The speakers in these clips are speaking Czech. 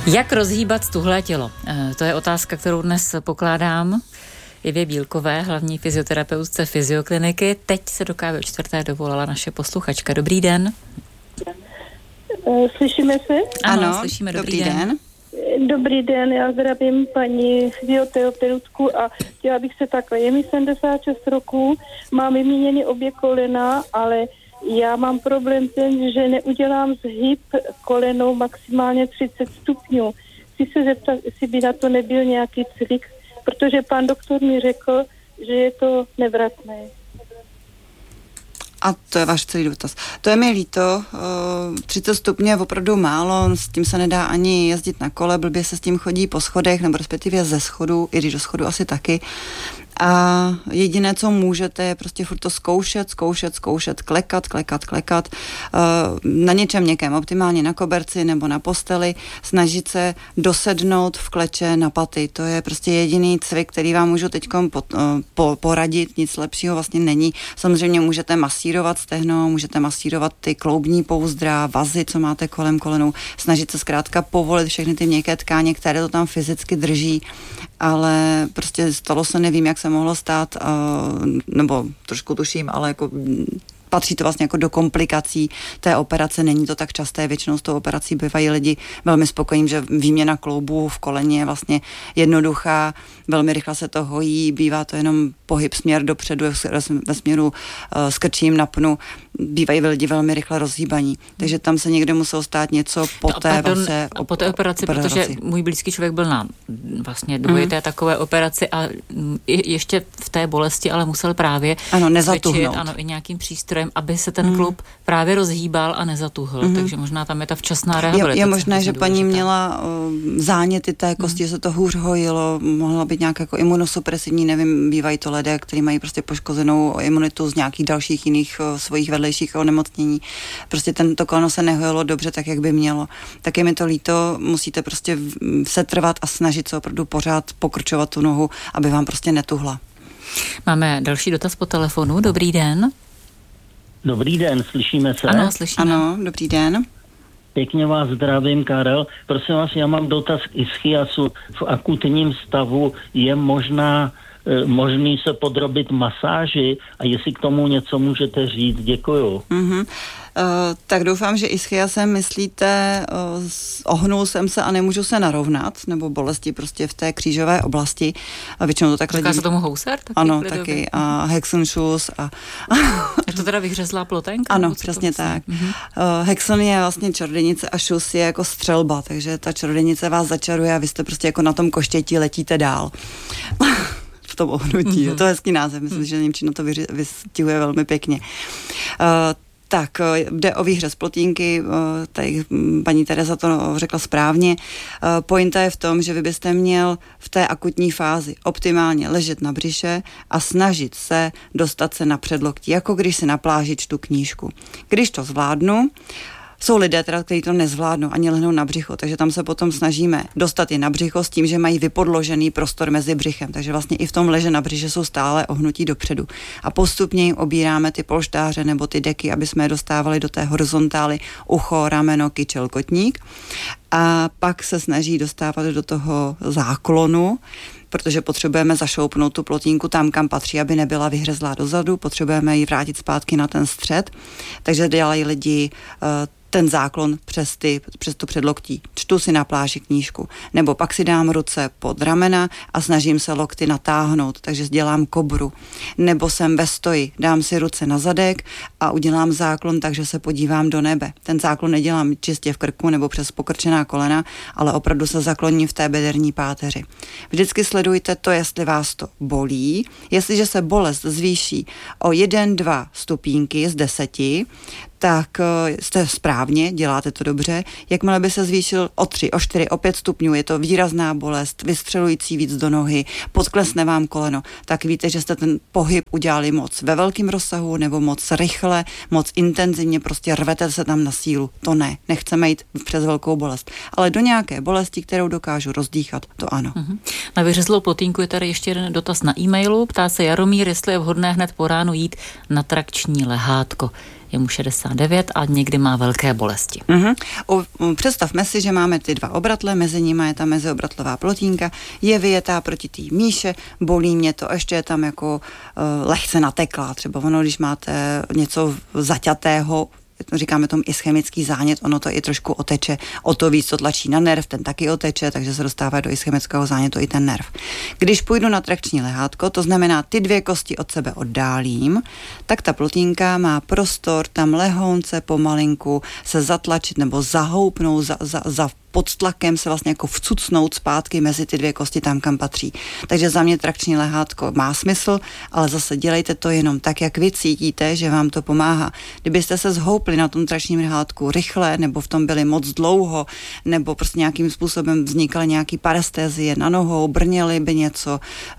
Jak rozhýbat stuhlé tělo? To je otázka, kterou dnes pokládám Ivě Bílkové, hlavní fyzioterapeutce Fyziokliniky. Teď se do kávy 4. dovolala naše posluchačka. Dobrý den. Slyšíme se? Ano, slyšíme. Dobrý den. Dobrý den, já zdravím paní fyzioterapeutku a chtěla bych se takhle. Je mi 76 roků, mám vyměněny obě kolena, ale já mám problém ten, že neudělám zhyb kolenou maximálně 30 stupňů. Chci se zeptat, jestli by na to nebyl nějaký cvik, protože pan doktor mi řekl, že je to nevratné. A to je váš celý dotaz. To je mi líto, 30 stupňů je opravdu málo, s tím se nedá ani jezdit na kole, blbě se s tím chodí po schodech, nebo respektive ze schodu, i když do schodu asi taky. A jediné, co můžete, je prostě furt to zkoušet, klekat, na něčem někém, optimálně na koberci nebo na posteli, snažit se dosednout v kleče na paty. To je prostě jediný cvik, který vám můžu teďkom poradit, nic lepšího vlastně není. Samozřejmě můžete masírovat stehno, můžete masírovat ty kloubní pouzdra, vazy, co máte kolem kolenou, snažit se zkrátka povolit všechny ty měkké tkáně, které to tam fyzicky drží, ale prostě stalo se, nevím, jak se mohlo stát, nebo trošku tuším, ale jako patří to vlastně jako do komplikací té operace, není to tak časté, většinou s tou operací bývají lidi velmi spokojení, že výměna kloubů v koleni je vlastně jednoduchá, velmi rychle se to hojí, bývá to jenom pohyb směr dopředu ve směru s krčím na pnu, bývají lidi velmi rychle rozhýbaní, takže tam se někde muselo stát něco po té operaci, protože můj blízký člověk byl na vlastně dvojité takové operaci a ještě v té bolesti, ale musel právě nezatuhnout. Ano, i nějakým přístrojem, aby se ten klub právě rozhýbal a nezatuhl, takže možná tam je ta včasná rehabilitace. Je možné, že paní měla záněty té kosti, že se to hůř hojilo, mohla být nějak jako imunosupresivní, nevím, bývají to lidé, kteří mají prostě poškozenou imunitu z nějakých dalších jiných svojich vedlejších onemocnění. Prostě to koleno se nehojilo dobře tak, jak by mělo. Tak je mi to líto, musíte prostě setrvat a snažit se opravdu pořád pokrčovat tu nohu, aby vám prostě netuhla. Máme další dotaz po telefonu. Dobrý den. Dobrý den, slyšíme se? Ano, slyšíme. Ano, dobrý den. Pěkně vás zdravím, Karel. Prosím vás, já mám dotaz k ischiasu. V akutním stavu je možný se podrobit masáži a jestli k tomu něco můžete říct, děkuju. Tak doufám, že ischiasem myslíte, ohnul jsem se a nemůžu se narovnat, nebo bolesti prostě v té křížové oblasti. A většinou to takhle říká se tomu Hauser? Ano, taky. A Hexenschuss. Je to teda vyhřezlá plotenka? Ano, přesně tak. Hexen je vlastně čarodějnice a Schuss je jako střelba, takže ta čarodějnice vás začaruje a vy jste prostě jako na tom koštěti letíte dál. V tom ohnutí. Je to hezký název, myslím, že němčina to vystihuje velmi pěkně. Tak, jde o výhřez plotínky, tady paní Tereza to řekla správně. Pointa je v tom, že vy byste měl v té akutní fázi optimálně ležet na břiše a snažit se dostat se na předloktí, jako když si na pláži čtu knížku. Když to zvládnu, jsou lidé, kteří to nezvládnou ani lehnou na břicho, takže tam se potom snažíme dostat je na břicho s tím, že mají vypodložený prostor mezi břichem, takže vlastně i v tom leže na břiše jsou stále ohnutí dopředu. A postupně jim obíráme ty polštáře nebo ty deky, aby jsme je dostávali do té horizontály ucho, rameno, kyčel, kotník. A pak se snaží dostávat do toho záklonu, protože potřebujeme zašoupnout tu plotínku tam, kam patří, aby nebyla vyhřezlá dozadu, potřebujeme ji vrátit zpátky na ten střed, takže dělají lidi ten záklon přes to předloktí. Čtu si na pláži knížku. Nebo pak si dám ruce pod ramena a snažím se lokty natáhnout, takže dělám kobru. Nebo jsem ve stoji, dám si ruce na zadek a udělám záklon, takže se podívám do nebe. Ten záklon nedělám čistě v krku nebo přes pokrčená kolena, ale opravdu se zakloním v té bederní páteři. Vždycky sledujte to, jestli vás to bolí. Jestliže se bolest zvýší o 1-2 stupínky z 10, tak jste správně, děláte to dobře. Jakmile by se zvýšil o 3, o 4, o 5 stupňů, je to výrazná bolest, vystřelující víc do nohy, podklesne vám koleno, tak víte, že jste ten pohyb udělali moc ve velkém rozsahu nebo moc rychle, moc intenzivně, prostě rvete se tam na sílu. To ne, nechceme jít přes velkou bolest. Ale do nějaké bolesti, kterou dokážu rozdýchat, to ano. Na vyřezlou plotínku je tady ještě jeden dotaz na e-mailu. Ptá se Jaromír, jestli je vhodné hned po ránu jít na trakční lehátko. je mu 69 a někdy má velké bolesti. Představme si, že máme ty 2 obratle, mezi nimi je ta meziobratlová plotínka, je vyjetá proti té míše, bolí mě to, ještě je tam jako lehce nateklá. Třeba ono, když máte něco zaťatého, říkáme tomu ischemický zánět, ono to i trošku oteče, o to víc to tlačí na nerv, ten taky oteče, takže se dostává do ischemického zánětu i ten nerv. Když půjdu na trakční lehátko, to znamená ty 2 kosti od sebe oddálím, tak ta plotínka má prostor tam lehonce pomalinku se zatlačit nebo zahoupnout, za pod tlakem se vlastně jako vcucnout zpátky mezi ty 2 kosti tam, kam patří. Takže za mě trakční lehátko má smysl, ale zase dělejte to jenom tak, jak vy cítíte, že vám to pomáhá. Kdybyste se zhoupli na tom trakčním lehátku rychle, nebo v tom byli moc dlouho, nebo prostě nějakým způsobem vznikaly nějaký parestézie na nohou, brněli by něco,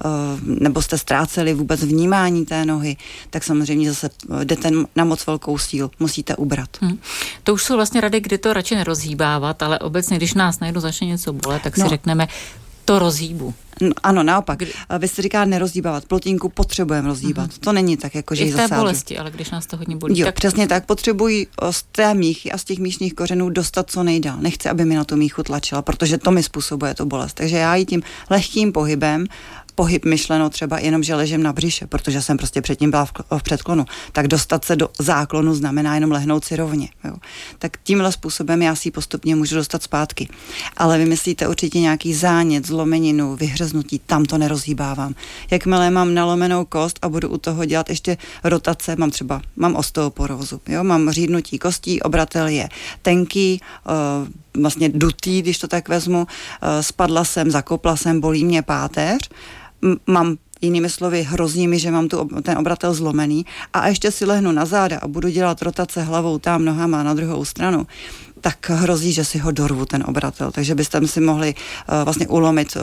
nebo jste ztráceli vůbec vnímání té nohy, tak samozřejmě zase jdete na moc velkou sílu, musíte ubrat. To už jsou vlastně rady, kdy to radši nerozhýbávat, ale obecně, když nás najednou začne něco bolet, tak si řekneme, to rozhýbu. No, ano, naopak. Vy jste říká nerozhýbávat. Plotínku potřebujeme rozhýbat. To není tak, jako že ji zasádu. I v té bolesti, ale když nás to hodně bolí. Jo, tak... přesně tak. Potřebuji z té míchy a z těch míšních kořenů dostat co nejdál. Nechci, aby mi na tu míchu tlačila, protože to mi způsobuje to bolest. Takže já ji tím lehkým pohybem, pohyb myšleno třeba jenom, že ležím na břiše, protože jsem prostě předtím byla v předklonu, tak dostat se do záklonu znamená jenom lehnout si rovně. Jo. Tak tímhle způsobem já si postupně můžu dostat zpátky. Ale vymyslíte určitě nějaký zánět, zlomeninu, vyhřeznutí, tam to nerozhýbávám. Jakmile mám nalomenou kost a budu u toho dělat ještě rotace, mám osteoporózu, jo, mám řídnutí kostí, obratel je tenký, vlastně dutý, když to tak vezmu, spadla jsem, zakopla jsem, bolí mě páteř, mám jinými slovy, hrozí mi, že mám ten obratel zlomený a ještě si lehnu na záda a budu dělat rotace hlavou tam, nohama na druhou stranu, tak hrozí, že si ho dorvu ten obratel. Takže byste si mohli vlastně ulomit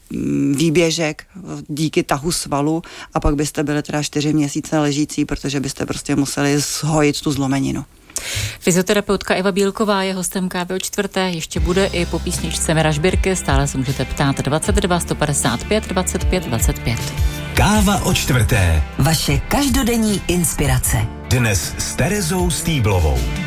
výběžek díky tahu svalu a pak byste byli teda 4 měsíce ležící, protože byste prostě museli zhojit tu zlomeninu. Fyzioterapeutka Eva Bílková je hostem Kávy o čtvrté, ještě bude i po písničce Mira Žbirky, stále se můžete ptát 22 155 25 25. Káva o čtvrté. Vaše každodenní inspirace. Dnes s Terezou Stýblovou.